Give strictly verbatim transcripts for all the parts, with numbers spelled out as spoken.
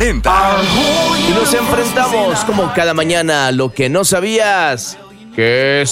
Y nos enfrentamos como cada mañana a lo que no sabías que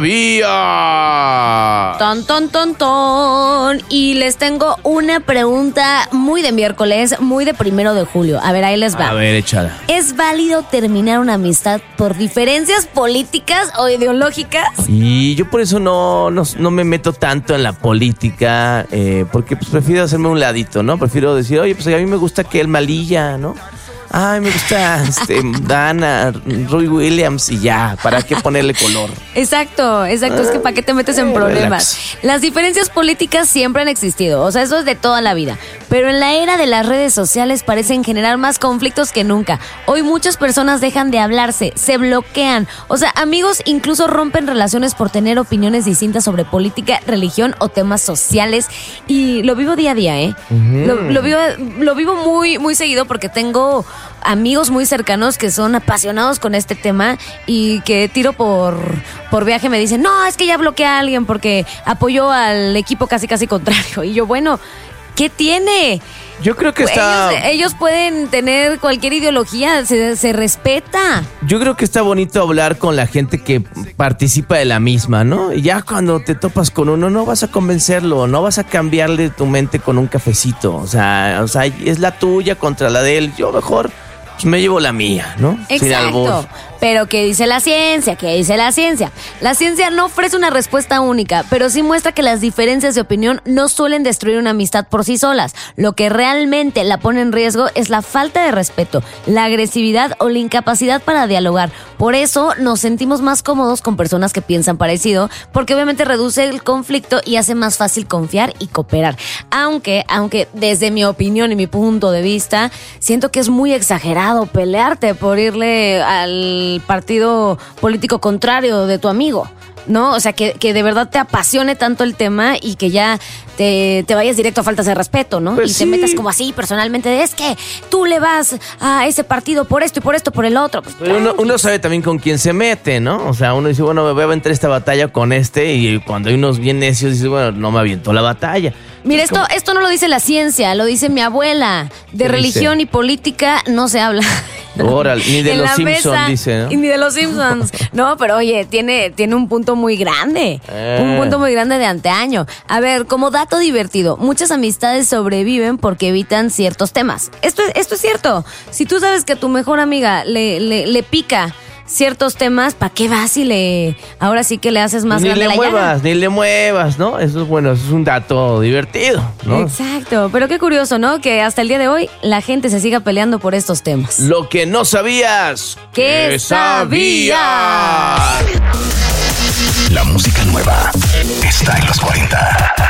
sabía. Ton, ton, ton, ton. Y les tengo una pregunta muy de miércoles, muy de primero de julio. A ver, ahí les va. A ver, échala. ¿Es válido terminar una amistad por diferencias políticas o ideológicas? Y yo por eso no, no, no me meto tanto en la política, eh, porque pues prefiero hacerme un ladito, ¿no? Prefiero decir, oye, pues a mí me gusta que el Malilla, ¿no? Ay, me gusta este, Dana, Roy Williams y ya, ¿para qué ponerle color? Exacto, exacto, es que ¿para qué te metes en problemas? Relax. Las diferencias políticas siempre han existido, o sea, eso es de toda la vida. Pero en la era de las redes sociales parecen generar más conflictos que nunca. Hoy muchas personas dejan de hablarse, se bloquean. O sea, amigos incluso rompen relaciones por tener opiniones distintas sobre política, religión o temas sociales. Y lo vivo día a día, ¿eh? Uh-huh. Lo, lo, vivo, lo vivo muy, muy seguido porque tengo amigos muy cercanos que son apasionados con este tema y que tiro por, por viaje me dicen, no, es que ya bloqueé a alguien porque apoyó al equipo casi casi contrario. Y yo, bueno, ¿qué tiene? Yo creo que está... Ellos, ellos pueden tener cualquier ideología, se, se respeta. Yo creo que está bonito hablar con la gente que participa de la misma, ¿no? Y ya cuando te topas con uno, no vas a convencerlo, no vas a cambiarle tu mente con un cafecito. O sea, o sea, es la tuya contra la de él. Yo mejor pues, me llevo la mía, ¿no? Exacto. Pero ¿qué dice la ciencia? ¿Qué dice la ciencia? La ciencia no ofrece una respuesta única, pero sí muestra que las diferencias de opinión no suelen destruir una amistad por sí solas. Lo que realmente la pone en riesgo es la falta de respeto, la agresividad o la incapacidad para dialogar. Por eso nos sentimos más cómodos con personas que piensan parecido, porque obviamente reduce el conflicto y hace más fácil confiar y cooperar. Aunque, aunque desde mi opinión y mi punto de vista, siento que es muy exagerado pelearte por irle al partido político contrario de tu amigo, ¿no? O sea, que, que de verdad te apasione tanto el tema y que ya te, te vayas directo a faltas de respeto, ¿no? Pues y sí. te metas como así personalmente, es que tú le vas a ese partido por esto y por esto, por el otro. Pues, Pero uno, uno sabe también con quién se mete, ¿no? O sea, uno dice, bueno, me voy a aventar esta batalla con este, y cuando hay unos bien necios, dice, bueno, no me aviento la batalla. Mira, Es esto, como... esto no lo dice la ciencia, lo dice mi abuela. De religión dice? y política no se habla. Órale, ni de En los la Simpsons, mesa, dice, ¿no? y ni de los Simpsons. No, pero oye, tiene, tiene un punto muy grande. Eh. Un punto muy grande de antaño. A ver, como dato divertido, muchas amistades sobreviven porque evitan ciertos temas. Esto, es- esto es cierto. Si tú sabes que a tu mejor amiga le, le, le pica ciertos temas, ¿para qué vas y le... ahora sí que le haces más ni grande le la muevas, llaga? ni le muevas, ¿no? Eso es bueno, eso es un dato divertido, ¿no? Exacto, pero qué curioso, ¿no? Que hasta el día de hoy la gente se siga peleando por estos temas. Lo que no sabías ¿Qué sabías? La música nueva está en los cuarenta.